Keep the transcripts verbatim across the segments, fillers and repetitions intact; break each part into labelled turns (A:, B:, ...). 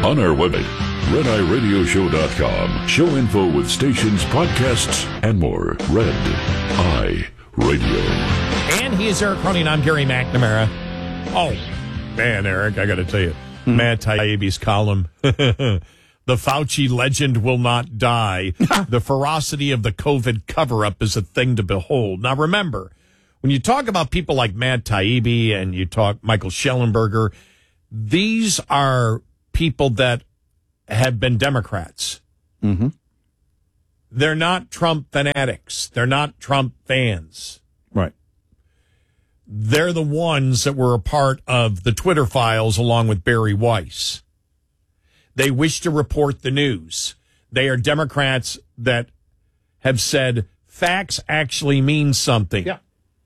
A: On our website, red eye radio show dot com. Show info with stations, podcasts, and more. Red Eye Radio.
B: And he is Eric Cronin. I'm Gary McNamara. Oh, man, Eric, I got to tell you, mm-hmm. Matt Taibbi's column, The Fauci Legend Will Not Die. The ferocity of the COVID cover-up is a thing to behold. Now, remember, when you talk about people like Matt Taibbi and you talk Michael Schellenberger, these are people that have been Democrats.
C: Mm-hmm.
B: They're not Trump fanatics. They're not Trump fans.
C: Right.
B: They're the ones that were a part of the Twitter files along with Barry Weiss. They wish to report the news. They are Democrats that have said facts actually mean something.
C: Yeah.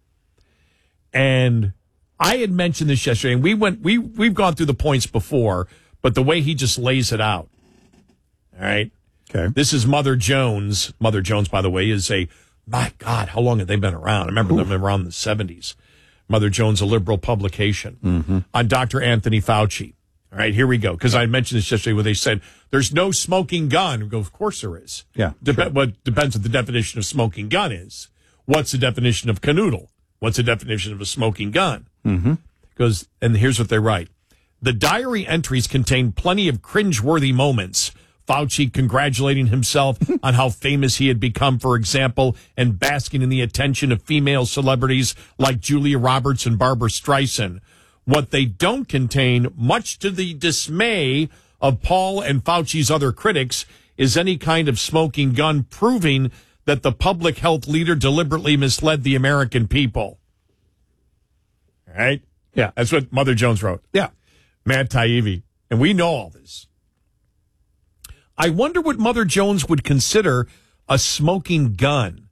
B: And I had mentioned this yesterday, and we went, we, we've gone through the points before, but the way he just lays it out. All right.
C: Okay.
B: This is Mother Jones. Mother Jones, by the way, is a, my God, how long have they been around? I remember Oof. them around the seventies. Mother Jones, a liberal publication,
C: mm-hmm.
B: on Doctor Anthony Fauci. All right, here we go. Because I mentioned this yesterday where they said, there's no smoking gun. We go, of course there is.
C: Yeah.
B: Dep-
C: sure.
B: What depends what the definition of smoking gun is. What's the definition of canoodle? What's the definition of a smoking gun?
C: Mm-hmm.
B: Because, and here's what they write. The diary entries contain plenty of cringeworthy moments. Fauci congratulating himself on how famous he had become, for example, and basking in the attention of female celebrities like Julia Roberts and Barbara Streisand. What they don't contain, much to the dismay of Paul and Fauci's other critics, is any kind of smoking gun proving that the public health leader deliberately misled the American people. All right?
C: Yeah.
B: That's what Mother Jones wrote.
C: Yeah.
B: Matt Taibbi. And we know all this. I wonder what Mother Jones would consider a smoking gun.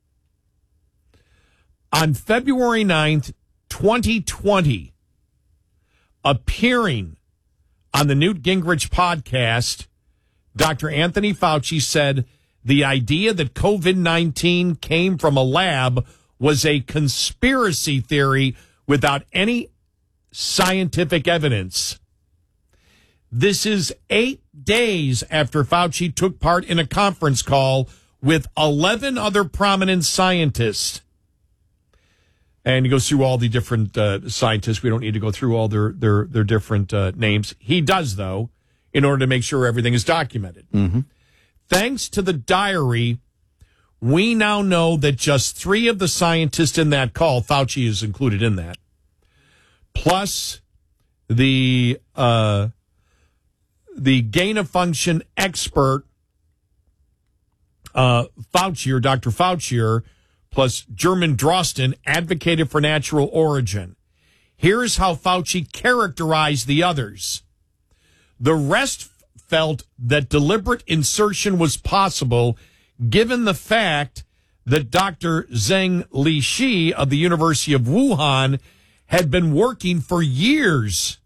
B: On February ninth, twenty twenty, appearing on the Newt Gingrich podcast, Doctor Anthony Fauci said the idea that COVID nineteen came from a lab was a conspiracy theory without any scientific evidence. This is eight days after Fauci took part in a conference call with eleven other prominent scientists. And he goes through all the different uh, scientists. We don't need to go through all their their, their different uh, names. He does, though, in order to make sure everything is documented.
C: Mm-hmm.
B: Thanks to the diary, we now know that just three of the scientists in that call, Fauci is included in that, plus the uh, the gain-of-function expert, uh, Fauci, or Doctor Fauci, plus German Drosten, advocated for natural origin. Here's how Fauci characterized the others. The rest felt that deliberate insertion was possible given the fact that Doctor Zheng Lishi of the University of Wuhan had been working for years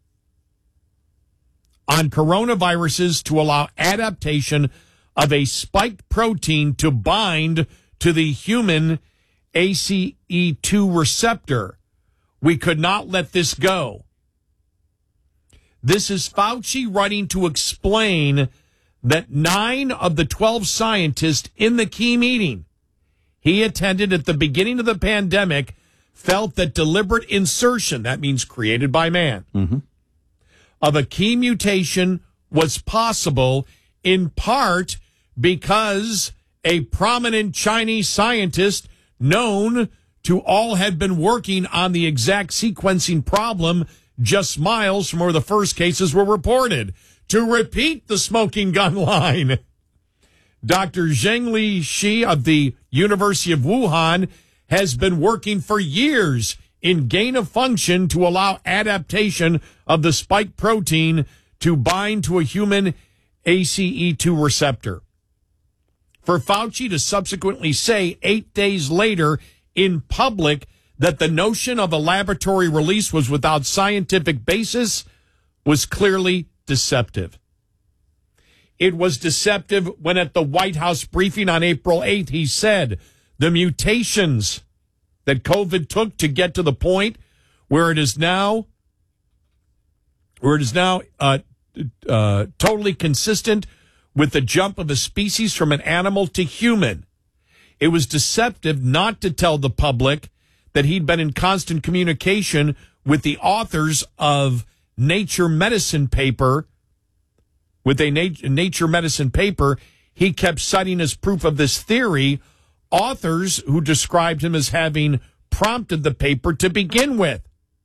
B: on coronaviruses to allow adaptation of a spike protein to bind to the human A C E two receptor. We could not let this go. This is Fauci writing to explain that nine of the twelve scientists in the key meeting he attended at the beginning of the pandemic felt that deliberate insertion, that means created by man,
C: mm-hmm.
B: of a key mutation was possible in part because a prominent Chinese scientist known to all had been working on the exact sequencing problem just miles from where the first cases were reported. To repeat the smoking gun line, Doctor Zheng Lishi of the University of Wuhan has been working for years in gain of function to allow adaptation of the spike protein to bind to a human A C E two receptor. For Fauci to subsequently say eight days later in public that the notion of a laboratory release was without scientific basis was clearly deceptive. It was deceptive when at the White House briefing on April eighth, he said the mutations that COVID took to get to the point where it is now, where it is now uh, uh, totally consistent with the jump of a species from an animal to human. It was deceptive not to tell the public that he'd been in constant communication with the authors of Nature Medicine paper. With a nat- Nature Medicine paper, he kept citing as proof of this theory authors who described him as having prompted the paper to begin with.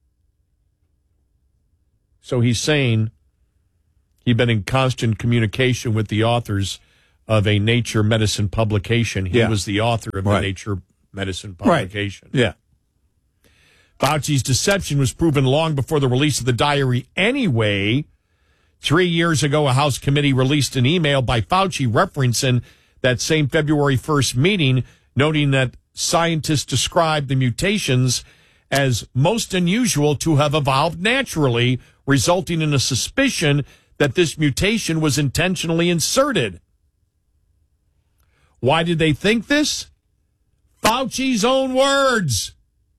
B: So he's saying he'd been in constant communication with the authors of a Nature Medicine publication. He
C: Yeah.
B: was the author of
C: Right.
B: the Nature Medicine publication.
C: Right. Yeah.
B: Fauci's deception was proven long before the release of the diary anyway. Three years ago, a House committee released an email by Fauci referencing that same February first meeting, noting that scientists described the mutations as most unusual to have evolved naturally, resulting in a suspicion that this mutation was intentionally inserted. Why did they think this? Fauci's own words.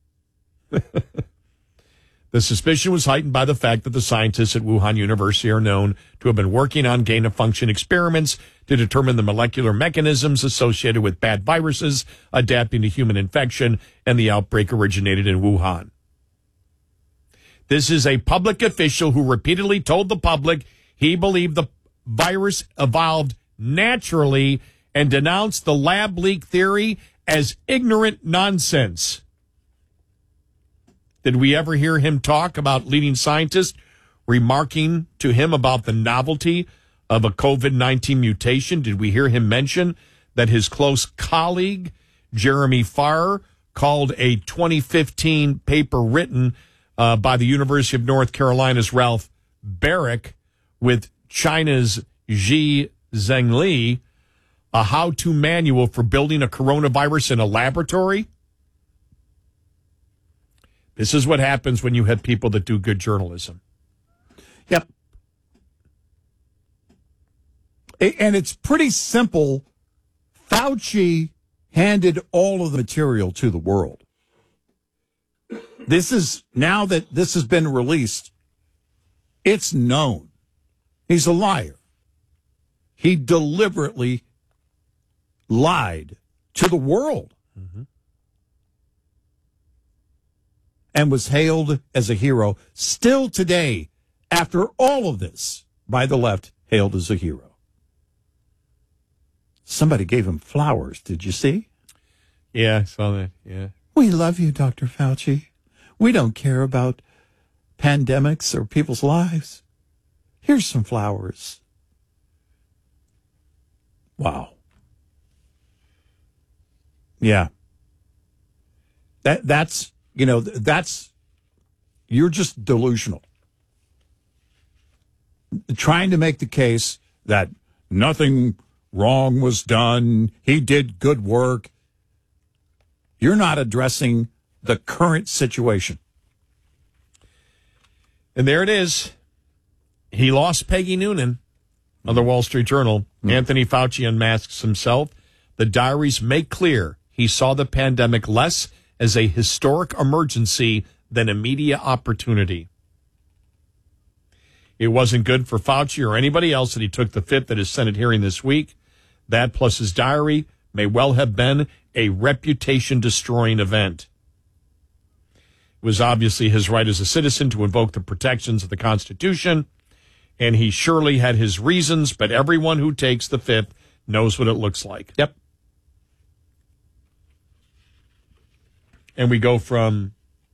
B: The suspicion was heightened by the fact that the scientists at Wuhan University are known to have been working on gain-of-function experiments to determine the molecular mechanisms associated with bad viruses adapting to human infection, and the outbreak originated in Wuhan. This is a public official who repeatedly told the public he believed the virus evolved naturally and denounced the lab leak theory as ignorant nonsense. Did we ever hear him talk about leading scientists remarking to him about the novelty of a COVID nineteen mutation? Did we hear him mention that his close colleague, Jeremy Farr, called a twenty fifteen paper written uh, by the University of North Carolina's Ralph Barrick with China's Xi Zhengli a how-to manual for building a coronavirus in a laboratory? This is what happens when you have people that do good journalism.
C: Yep. And it's pretty simple. Fauci handed all of the material to the world. This is, now that this has been released, it's known. He's a liar. He deliberately lied to the world. Mm-hmm. And was hailed as a hero, still today, after all of this, by the left, hailed as a hero. Somebody gave him flowers, did you see?
B: Yeah, I saw that, yeah.
C: We love you, Doctor Fauci. We don't care about pandemics or people's lives. Here's some flowers. Wow. Yeah. That that's... You know, that's, you're just delusional. Trying to make the case that nothing wrong was done, he did good work. You're not addressing the current situation.
B: And there it is. He lost Peggy Noonan of the Wall Street Journal. Mm-hmm. Anthony Fauci unmasks himself. The diaries make clear he saw the pandemic less as a historic emergency than a media opportunity. It wasn't good for Fauci or anybody else that he took the fifth at his Senate hearing this week. That plus his diary may well have been a reputation-destroying event. It was obviously his right as a citizen to invoke the protections of the Constitution, and he surely had his reasons, but everyone who takes the fifth knows what it looks like.
C: Yep.
B: And we go from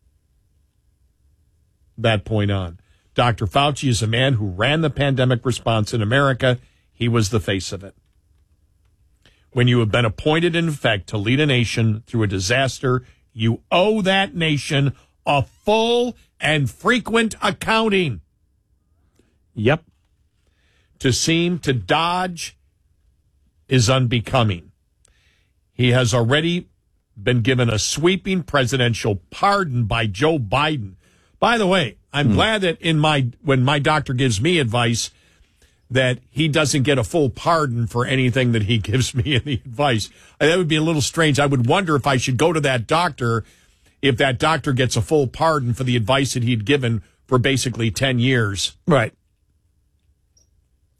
B: that point on. Doctor Fauci is a man who ran the pandemic response in America. He was the face of it. When you have been appointed, in effect, to lead a nation through a disaster, you owe that nation a full and frequent accounting.
C: Yep.
B: To seem to dodge is unbecoming. He has already been given a sweeping presidential pardon by Joe Biden. By the way, I'm mm. glad that in my when my doctor gives me advice that he doesn't get a full pardon for anything that he gives me in the advice. That would be a little strange. I would wonder if I should go to that doctor if that doctor gets a full pardon for the advice that he'd given for basically ten years.
C: Right.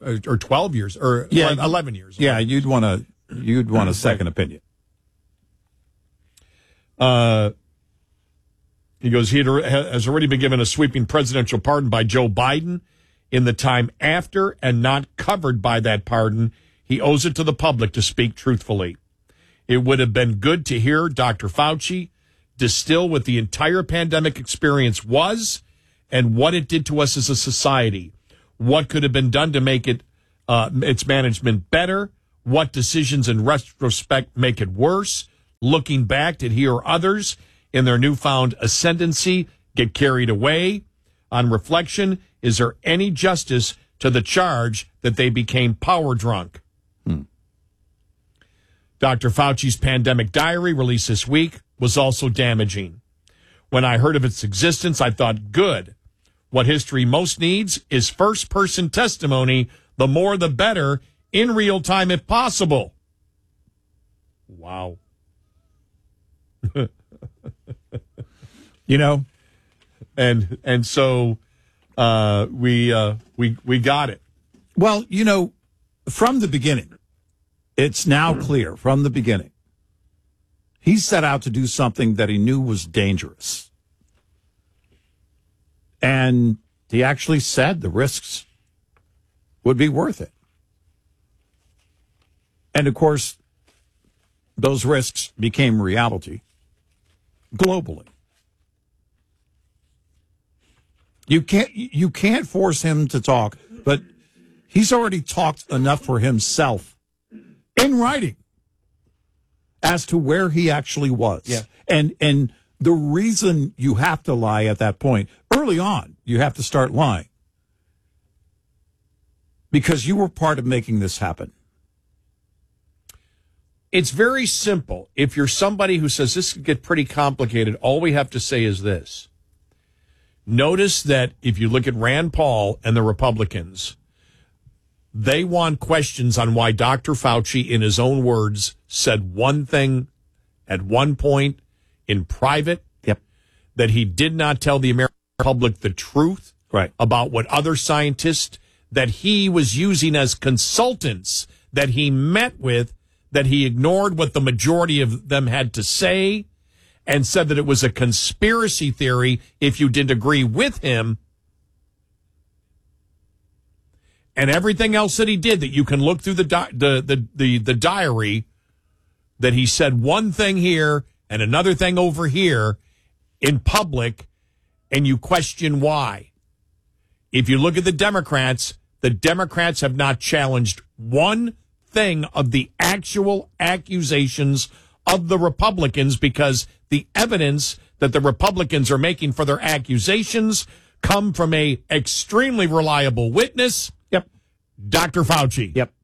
B: or twelve years, or
C: yeah,
B: eleven years.
C: Yeah, you'd want to you'd want a second opinion.
B: Uh, he goes, he has already been given a sweeping presidential pardon by Joe Biden. In the time after and not covered by that pardon, he owes it to the public to speak truthfully. It would have been good to hear Doctor Fauci distill what the entire pandemic experience was and what it did to us as a society. What could have been done to make it uh, its management better? What decisions in retrospect make it worse? Looking back, did he or others in their newfound ascendancy get carried away? On reflection, is there any justice to the charge that they became power drunk? Hmm. Doctor Fauci's pandemic diary released this week was also damaging. When I heard of its existence, I thought, good. What history most needs is first-person testimony, the more the better, in real time if possible. Wow.
C: You know,
B: and and so uh, we uh, we we got it.
C: Well, you know, from the beginning, it's now clear from the beginning, he set out to do something that he knew was dangerous. And he actually said the risks would be worth it. And of course, those risks became reality globally. You can't you can't force him to talk, but he's already talked enough for himself in writing as to where he actually was.
B: Yeah.
C: And and the reason you have to lie at that point, early on, you have to start lying. Because you were part of making this happen.
B: It's very simple. If you're somebody who says this could get pretty complicated, all we have to say is this. Notice that if you look at Rand Paul and the Republicans, they want questions on why Doctor Fauci, in his own words, said one thing at one point in private,
C: yep,
B: that he did not tell the American public the truth
C: right.
B: about what other scientists that he was using as consultants that he met with, that he ignored what the majority of them had to say and said that it was a conspiracy theory if you didn't agree with him. And everything else that he did, that you can look through the, di- the, the, the, the diary, that he said one thing here and another thing over here in public, and you question why. If you look at the Democrats, the Democrats have not challenged one thing of the actual accusations of the Republicans, because the evidence that the Republicans are making for their accusations come from a extremely reliable witness.
C: Yep.
B: Doctor Fauci.
C: Yep.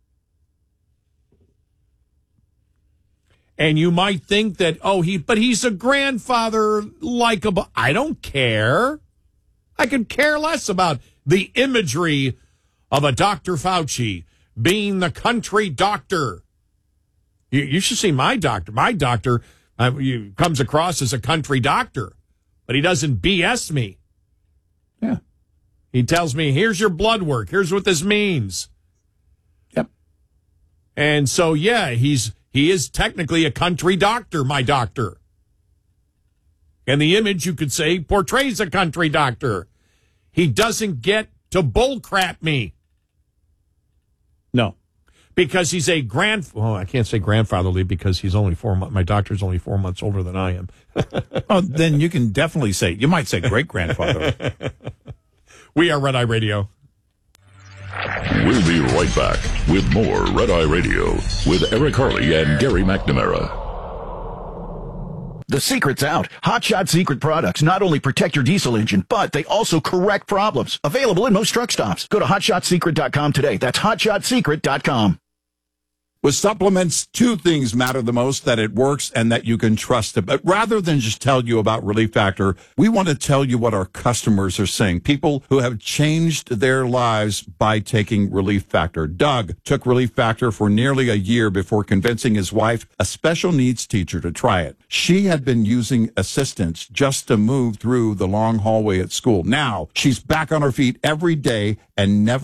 B: And you might think that, oh, he, but he's a grandfather, likable. I don't care. I could care less about the imagery of a Doctor Fauci being the country doctor. You, you should see my doctor. My doctor uh, you, comes across as a country doctor, but he doesn't B S me.
C: Yeah.
B: He tells me, here's your blood work. Here's what this means.
C: Yep.
B: And so, yeah, he's he is technically a country doctor, my doctor. And the image, you could say, portrays a country doctor. He doesn't get to bullcrap me.
C: No.
B: Because he's a grand, well, I can't say grandfatherly because he's only four months, my doctor's only four months older than I am.
C: Oh, then you can definitely say, you might say great-grandfather.
B: We are Red Eye Radio.
A: We'll be right back with more Red Eye Radio with Eric Harley and Gary McNamara.
D: The secret's out. Hot Shot Secret products not only protect your diesel engine, but they also correct problems. Available in most truck stops. Go to hot shot secret dot com today. That's hot shot secret dot com.
C: With supplements, two things matter the most: that it works and that you can trust it. But rather than just tell you about Relief Factor, we want to tell you what our customers are saying. People who have changed their lives by taking Relief Factor. Doug took Relief Factor for nearly a year before convincing his wife, a special needs teacher, to try it. She had been using assistance just to move through the long hallway at school. Now she's back on her feet every day and never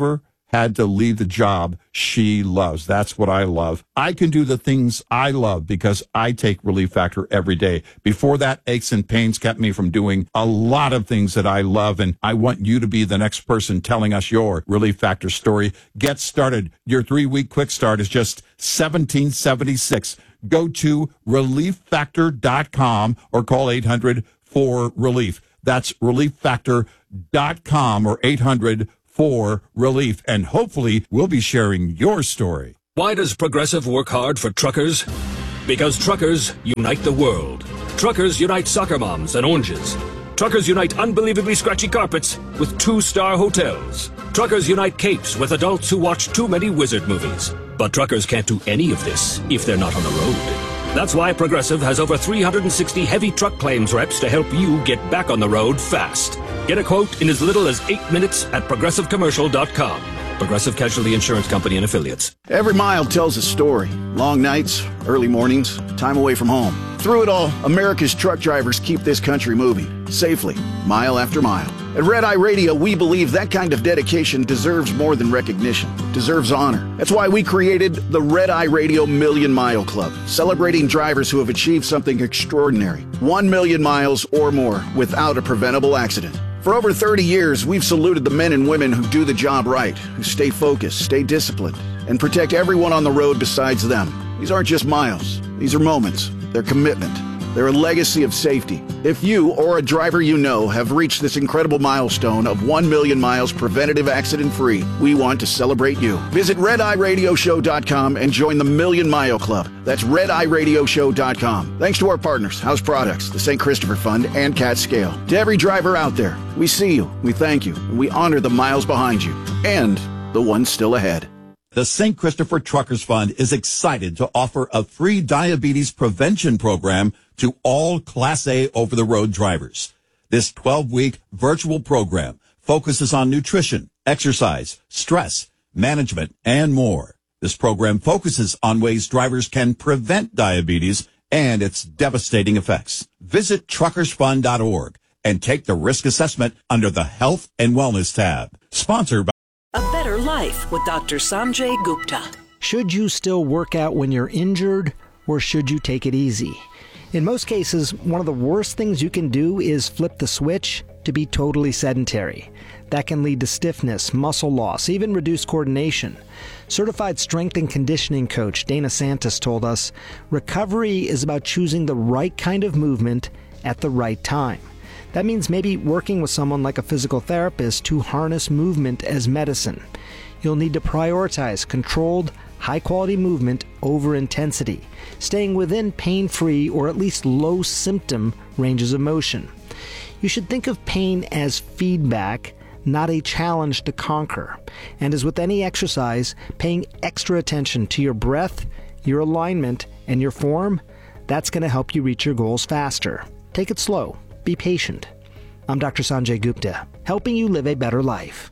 C: had to leave the job she loves. That's what I love. I can do the things I love because I take Relief Factor every day. Before that, aches and pains kept me from doing a lot of things that I love, and I want you to be the next person telling us your Relief Factor story. Get started. Your three-week quick start is just seventeen seventy-six. Go to relief factor dot com or call eight hundred four relief. That's relief factor dot com or eight hundred four relief. And hopefully we'll be sharing your story.
E: Why does Progressive work hard for truckers? Because truckers unite the world. Truckers unite soccer moms and oranges. Truckers unite unbelievably scratchy carpets with two-star hotels. Truckers unite capes with adults who watch too many wizard movies. But truckers can't do any of this if they're not on the road. That's why Progressive has over three hundred sixty heavy truck claims reps to help you get back on the road fast. Get a quote in as little as eight minutes at progressive commercial dot com. Progressive Casualty Insurance Company and Affiliates.
D: Every mile tells a story. Long nights, early mornings, time away from home. Through it all, America's truck drivers keep this country moving, safely, mile after mile. At Red Eye Radio, we believe that kind of dedication deserves more than recognition, deserves honor. That's why we created the Red Eye Radio Million Mile Club, celebrating drivers who have achieved something extraordinary. One million miles or more without a preventable accident. For over thirty years, we've saluted the men and women who do the job right, who stay focused, stay disciplined, and protect everyone on the road besides them. These aren't just miles. These are moments. They're commitment. They're a legacy of safety. If you or a driver you know have reached this incredible milestone of one million miles preventative accident-free, we want to celebrate you. Visit red eye radio show dot com and join the Million Mile Club. That's red eye radio show dot com. Thanks to our partners, House Products, the Saint Christopher Fund, and Cat Scale. To every driver out there, we see you, we thank you, and we honor the miles behind you and the ones still ahead.
C: The Saint Christopher Truckers Fund is excited to offer a free diabetes prevention program to all Class A over-the-road drivers. This twelve-week virtual program focuses on nutrition, exercise, stress, management, and more. This program focuses on ways drivers can prevent diabetes and its devastating effects. Visit truckers fund dot org and take the risk assessment under the Health and Wellness tab. Sponsored by
F: A Better Life with Doctor Sanjay Gupta.
G: Should you still work out when you're injured, or should you take it easy? In most cases, one of the worst things you can do is flip the switch to be totally sedentary. That can lead to stiffness, muscle loss, even reduced coordination. Certified strength and conditioning coach Dana Santos told us, recovery is about choosing the right kind of movement at the right time. That means maybe working with someone like a physical therapist to harness movement as medicine. You'll need to prioritize controlled, high-quality movement over intensity, staying within pain-free or at least low-symptom ranges of motion. You should think of pain as feedback, not a challenge to conquer. And as with any exercise, paying extra attention to your breath, your alignment, and your form, that's going to help you reach your goals faster. Take it slow. Be patient. I'm Doctor Sanjay Gupta, helping you live a better life.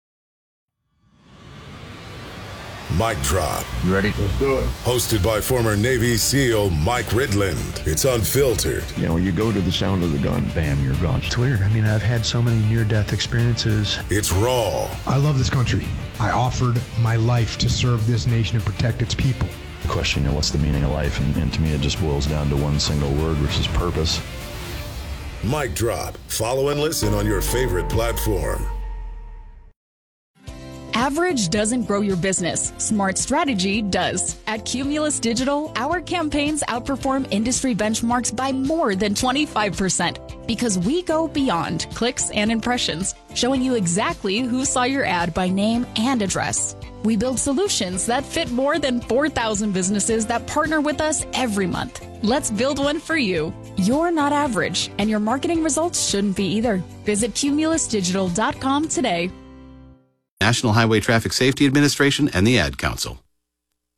H: Mic Drop.
I: You ready? Let's do it.
H: Hosted by former Navy SEAL Mike Ridland. It's unfiltered.
I: You know, you go to the sound of the gun, bam, you're gone.
J: It's weird. I mean, I've had so many near-death experiences.
H: It's raw.
K: I love this country. I offered my life to serve this nation and protect its people.
I: Question, you know, what's the meaning of life? And, and to me, it just boils down to one single word, which is purpose.
H: Mic Drop. Follow and listen on your favorite platform.
L: Average doesn't grow your business. Smart strategy does. At Cumulus Digital, our campaigns outperform industry benchmarks by more than twenty-five percent because we go beyond clicks and impressions, showing you exactly who saw your ad by name and address. We build solutions that fit more than four thousand businesses that partner with us every month. Let's build one for you. You're not average, and your marketing results shouldn't be either. Visit cumulus digital dot com today.
M: National Highway Traffic Safety Administration and the Ad Council.